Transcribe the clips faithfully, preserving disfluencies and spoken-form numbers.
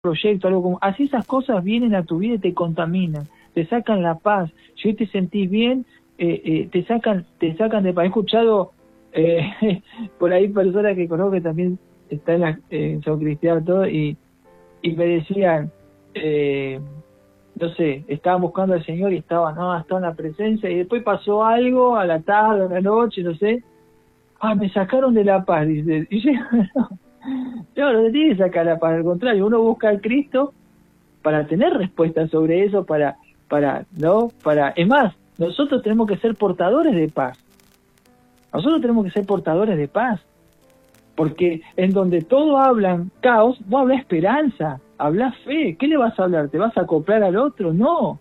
proyecto, algo como, así esas cosas vienen a tu vida y te contaminan, te sacan la paz. Si hoy te sentís bien, eh, eh, te sacan te sacan de paz. He escuchado eh, por ahí personas que conozco que también están en, la, eh, son cristianos todo, y, y me decían, eh, no sé, estaban buscando al Señor y estaban, no, estaban en la presencia, y después pasó algo a la tarde, a la noche, no sé, ah, me sacaron de la paz, dice, y yo, no, no, no te tiene que sacar la paz, al contrario, uno busca a Cristo para tener respuestas sobre eso, para, para, ¿no? Para, es más, nosotros tenemos que ser portadores de paz. Nosotros tenemos que ser portadores de paz. Porque en donde todos hablan caos, vos hablas esperanza, hablas fe. ¿Qué le vas a hablar? ¿Te vas a acoplar al otro? No.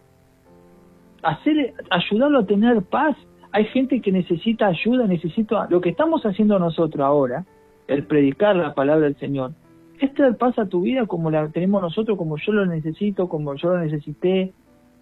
Hacer, ayudarlo a tener paz. Hay gente que necesita ayuda, necesita... Lo que estamos haciendo nosotros ahora, el predicar la palabra del Señor, es traer paz a tu vida como la tenemos nosotros, como yo lo necesito, como yo lo necesité.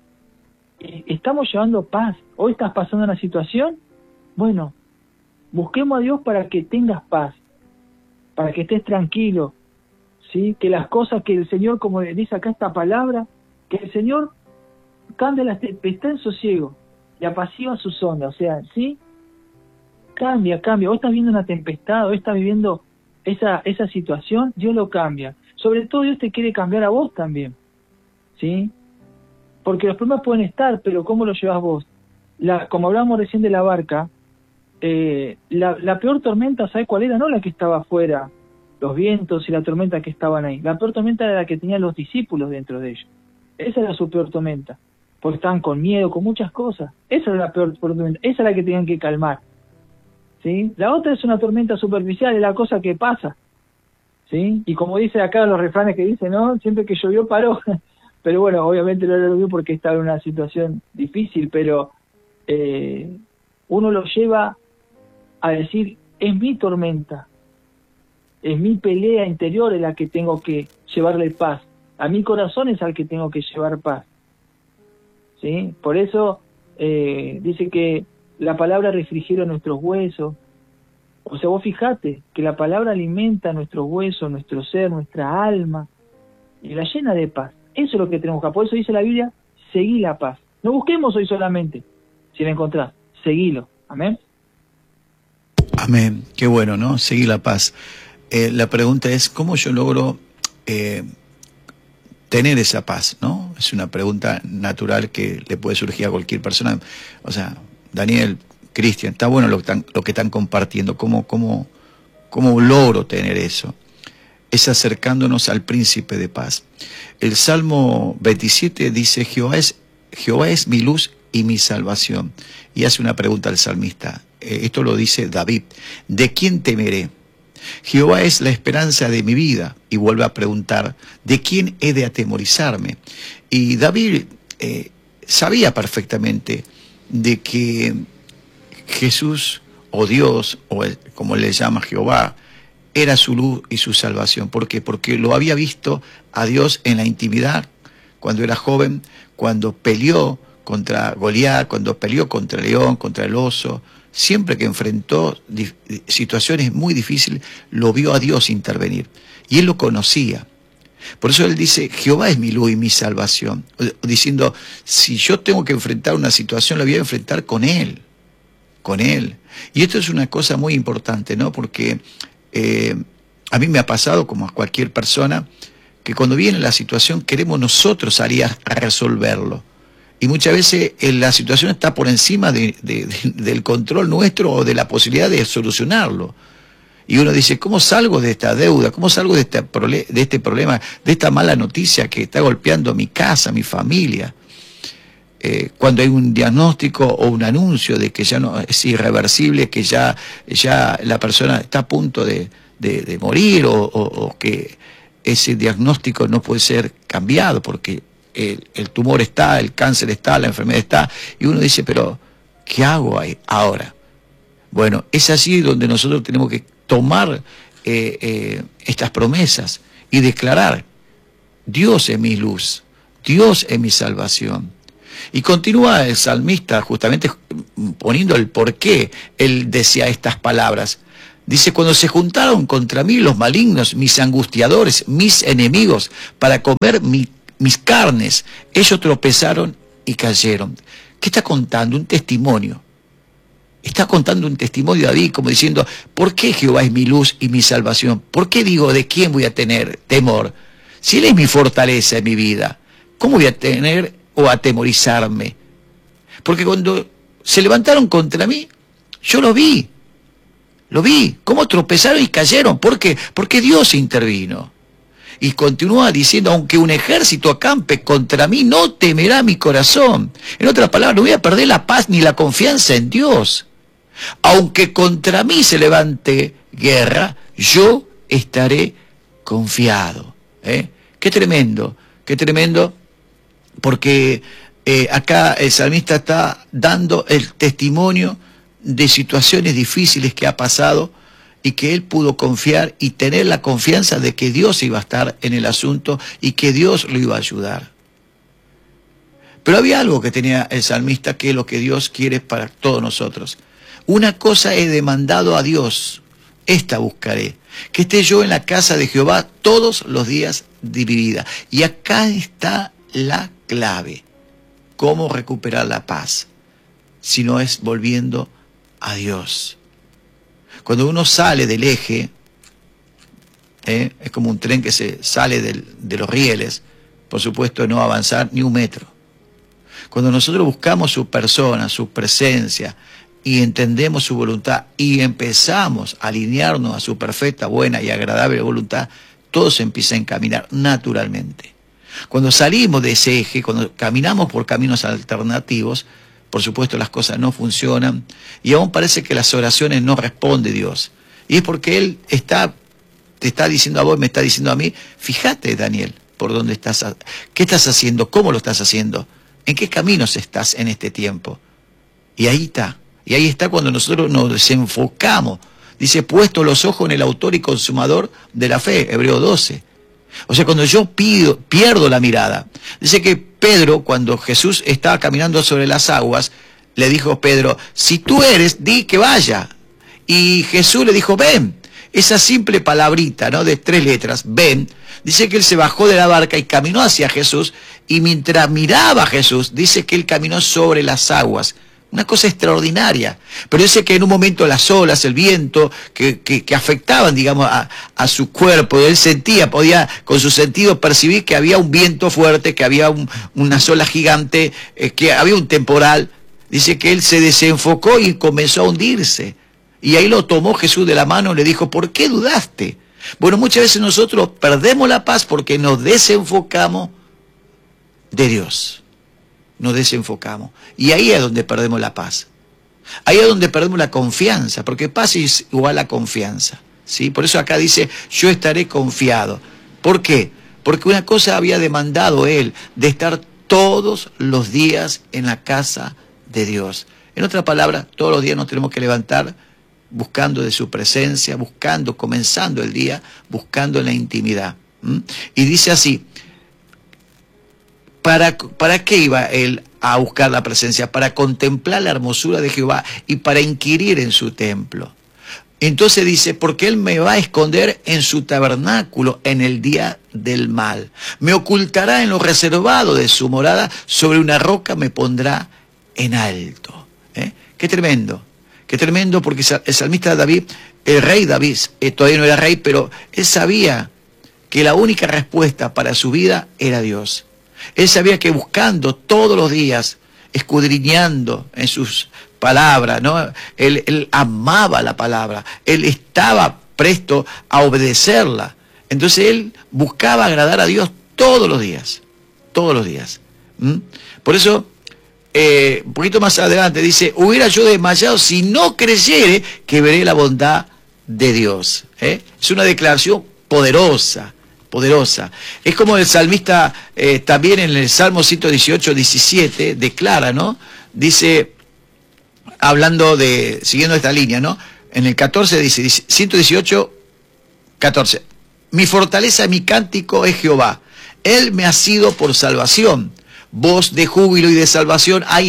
Estamos llevando paz. Hoy estás pasando una situación, bueno, busquemos a Dios para que tengas paz, para que estés tranquilo, ¿sí? Que las cosas que el Señor, como dice acá esta palabra, que el Señor cambia las tempestades en sosiego y apacigua sus ondas, o sea, ¿sí? Cambia, cambia. Vos estás viendo una tempestad, vos estás viviendo esa esa situación, Dios lo cambia. Sobre todo Dios te quiere cambiar a vos también, ¿sí? Porque los problemas pueden estar, pero ¿cómo los llevas vos? La, como hablábamos recién de la barca, eh, la, la peor tormenta, ¿sabes cuál era? No la que estaba afuera, los vientos y la tormenta que estaban ahí. La peor tormenta era la que tenían los discípulos dentro de ellos. Esa era su peor tormenta, porque estaban con miedo, con muchas cosas. Esa era la peor tormenta, esa es la que tenían que calmar, ¿sí? La otra es una tormenta superficial, es la cosa que pasa, ¿sí? Y como dice acá los refranes que dicen, ¿no? Siempre que llovió paró. Pero bueno, obviamente no lo vio porque estaba en una situación difícil, pero eh, uno lo lleva a decir, es mi tormenta, es mi pelea interior en la que tengo que llevarle paz, a mi corazón es al que tengo que llevar paz, ¿sí? Por eso eh, dice que la palabra refrigera nuestros huesos. O sea, vos fijate que la palabra alimenta nuestros huesos, nuestro ser, nuestra alma, y la llena de paz. Eso es lo que tenemos que hacer. Por eso dice la Biblia, seguí la paz. No busquemos hoy solamente, si la encontrás, seguilo. Amén. Amén. Qué bueno, ¿no? Seguí la paz. Eh, la pregunta es, ¿cómo yo logro eh, tener esa paz, ¿no? Es una pregunta natural que le puede surgir a cualquier persona. O sea, Daniel, Cristian, está bueno lo que están, lo que están compartiendo. ¿Cómo, cómo, cómo logro tener eso? Es acercándonos al príncipe de paz. El Salmo veintisiete dice, Jehová es, Jehová es mi luz y mi salvación. Y hace una pregunta al salmista. Eh, esto lo dice David. ¿De quién temeré? Jehová es la esperanza de mi vida. Y vuelve a preguntar, ¿de quién he de atemorizarme? Y David eh, sabía perfectamente de que Jesús o Dios, o el, como él le llama Jehová, era su luz y su salvación. ¿Por qué? Porque lo había visto a Dios en la intimidad, cuando era joven, cuando peleó contra Goliat, cuando peleó contra el león, contra el oso. Siempre que enfrentó situaciones muy difíciles, lo vio a Dios intervenir. Y él lo conocía. Por eso él dice, Jehová es mi luz y mi salvación. Diciendo, si yo tengo que enfrentar una situación, la voy a enfrentar con él. Con él. Y esto es una cosa muy importante, ¿no? Porque eh, a mí me ha pasado, como a cualquier persona, que cuando viene la situación queremos nosotros salir a resolverlo. Y muchas veces eh, la situación está por encima de, de, de, del control nuestro o de la posibilidad de solucionarlo. Y uno dice, ¿cómo salgo de esta deuda? ¿Cómo salgo de este, de este problema, de esta mala noticia que está golpeando mi casa, mi familia? Eh, cuando hay un diagnóstico o un anuncio de que ya no es irreversible, que ya, ya la persona está a punto de, de, de morir o, o, o que ese diagnóstico no puede ser cambiado porque el, el tumor está, el cáncer está, la enfermedad está, y uno dice, pero ¿qué hago ahí ahora? Bueno, es así donde nosotros tenemos que tomar eh, eh, estas promesas y declarar, Dios es mi luz, Dios es mi salvación. Y continúa el salmista justamente poniendo el por qué él decía estas palabras. Dice, cuando se juntaron contra mí los malignos, mis angustiadores, mis enemigos, para comer mi, mis carnes, ellos tropezaron y cayeron. ¿Qué está contando? Un testimonio. Está contando un testimonio de David, como diciendo, ¿por qué Jehová es mi luz y mi salvación? ¿Por qué digo, de quién voy a tener temor? Si Él es mi fortaleza en mi vida, ¿cómo voy a tener o atemorizarme? Porque cuando se levantaron contra mí, yo lo vi. Lo vi, cómo tropezaron y cayeron. ¿Por qué? Porque Dios intervino. Y continúa diciendo, aunque un ejército acampe contra mí, no temerá mi corazón. En otras palabras, no voy a perder la paz ni la confianza en Dios. Aunque contra mí se levante guerra, yo estaré confiado. ¿Eh? Qué tremendo, qué tremendo, porque eh, acá el salmista está dando el testimonio de situaciones difíciles que ha pasado y que él pudo confiar y tener la confianza de que Dios iba a estar en el asunto y que Dios lo iba a ayudar. Pero había algo que tenía el salmista, que es lo que Dios quiere para todos nosotros. Una cosa he demandado a Dios, esta buscaré, que esté yo en la casa de Jehová todos los días de mi vida. Y acá está la clave, cómo recuperar la paz, si no es volviendo a Dios. Cuando uno sale del eje, ¿eh? es como un tren que se sale del, de los rieles, por supuesto no avanzar ni un metro. Cuando nosotros buscamos su persona, su presencia, y entendemos su voluntad, y empezamos a alinearnos a su perfecta, buena y agradable voluntad, todo se empieza a encaminar naturalmente. Cuando salimos de ese eje, cuando caminamos por caminos alternativos, por supuesto las cosas no funcionan, y aún parece que las oraciones no responde Dios. Y es porque Él está, te está diciendo a vos, me está diciendo a mí, fíjate, Daniel, por dónde estás, qué estás haciendo, cómo lo estás haciendo, en qué caminos estás en este tiempo. Y ahí está, y ahí está cuando nosotros nos desenfocamos. Dice, puesto los ojos en el autor y consumador de la fe, Hebreo doce. O sea, cuando yo pido, pierdo la mirada. Dice que Pedro, cuando Jesús estaba caminando sobre las aguas, le dijo Pedro, si tú eres, di que vaya. Y Jesús le dijo, ven. Esa simple palabrita, ¿no?, de tres letras, ven, dice que él se bajó de la barca y caminó hacia Jesús, y mientras miraba a Jesús, dice que él caminó sobre las aguas. Una cosa extraordinaria. Pero dice que en un momento las olas, el viento, que, que, que afectaban, digamos, a, a su cuerpo, él sentía, podía con sus sentidos percibir que había un viento fuerte, que había un, unas olas gigantes, eh, que había un temporal. Dice que él se desenfocó y comenzó a hundirse. Y ahí lo tomó Jesús de la mano y le dijo, ¿por qué dudaste? Bueno, muchas veces nosotros perdemos la paz porque nos desenfocamos de Dios. Nos desenfocamos. Y ahí es donde perdemos la paz. Ahí es donde perdemos la confianza, porque paz es igual a confianza, ¿sí? Por eso acá dice, yo estaré confiado. ¿Por qué? Porque una cosa había demandado él, de estar todos los días en la casa de Dios. En otras palabras, todos los días nos tenemos que levantar buscando de su presencia, buscando, comenzando el día, buscando en la intimidad. ¿Mm? Y dice así, ¿Para, ¿Para qué iba él a buscar la presencia? Para contemplar la hermosura de Jehová y para inquirir en su templo. Entonces dice, porque él me va a esconder en su tabernáculo en el día del mal. Me ocultará en lo reservado de su morada, sobre una roca me pondrá en alto. ¿Eh? Qué tremendo, qué tremendo, porque el salmista David, el rey David, eh, todavía no era rey, pero él sabía que la única respuesta para su vida era Dios. Él sabía que buscando todos los días, escudriñando en sus palabras, ¿no? Él, él amaba la palabra, él estaba presto a obedecerla. Entonces él buscaba agradar a Dios todos los días, todos los días. ¿Mm? Por eso, eh, un poquito más adelante dice, hubiera yo desmayado si no creyere que veré la bondad de Dios. ¿Eh? Es una declaración poderosa. Poderosa. Es como el salmista eh, también en el Salmo ciento dieciocho, diecisiete declara, ¿no? Dice, hablando de, siguiendo esta línea, ¿no? En el catorce dice, ciento dieciocho, catorce, mi fortaleza y mi cántico es Jehová, Él me ha sido por salvación, voz de júbilo y de salvación hay en las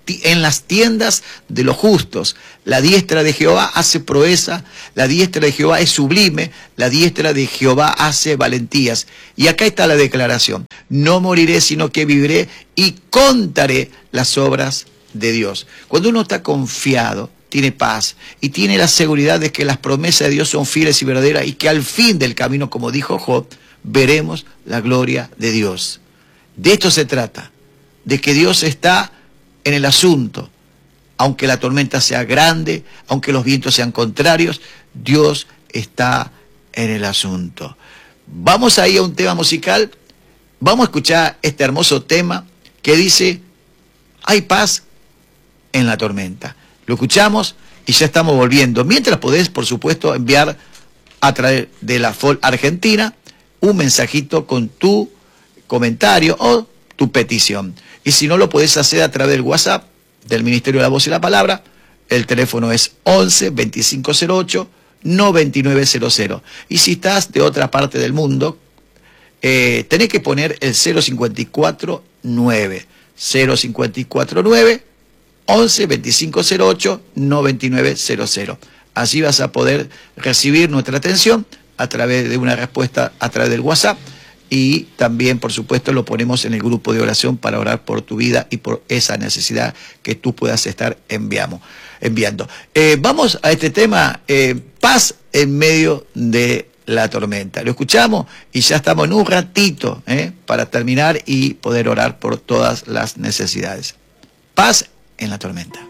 en las tiendas de los justos. La diestra de Jehová hace proeza, la diestra de Jehová es sublime, la diestra de Jehová hace valentías. Y acá está la declaración: no moriré, sino que viviré y contaré las obras de Dios. Cuando uno está confiado, tiene paz y tiene la seguridad de que las promesas de Dios son fieles y verdaderas y que al fin del camino, como dijo Job, veremos la gloria de Dios. De esto se trata, de que Dios está en el asunto. Aunque la tormenta sea grande, aunque los vientos sean contrarios, Dios está en el asunto. Vamos ahí a un tema musical, vamos a escuchar este hermoso tema que dice: hay paz en la tormenta. Lo escuchamos y ya estamos volviendo. Mientras podés, por supuesto, enviar a través de la F O L Argentina un mensajito con tu comentario o tu petición. Y si no, lo podés hacer a través del WhatsApp del Ministerio de la Voz y la Palabra. El teléfono es once, veinticinco cero ocho, noventa y nueve cero cero. Y si estás de otra parte del mundo, eh, tenés que poner el cero cinco cuatro nueve. cero cinco cuatro nueve, once, veinticinco cero ocho, noventa y nueve cero cero. Así vas a poder recibir nuestra atención a través de una respuesta a través del WhatsApp. Y también, por supuesto, lo ponemos en el grupo de oración para orar por tu vida y por esa necesidad que tú puedas estar enviamos, enviando. Eh, vamos a este tema, eh, paz en medio de la tormenta. Lo escuchamos y ya estamos en un ratito eh, para terminar y poder orar por todas las necesidades. Paz en la tormenta.